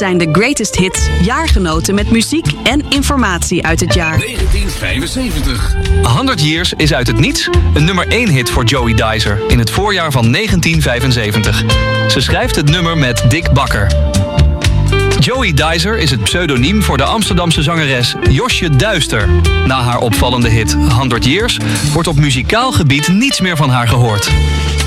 zijn de greatest hits, jaargenoten met muziek en informatie uit het jaar. 1975. 100 Years is uit het niets een nummer 1 hit voor Joey Dizer in het voorjaar van 1975. Ze schrijft het nummer met Dick Bakker. Joey Dizer is het pseudoniem voor de Amsterdamse zangeres Josje Duister. Na haar opvallende hit 100 Years wordt op muzikaal gebied niets meer van haar gehoord.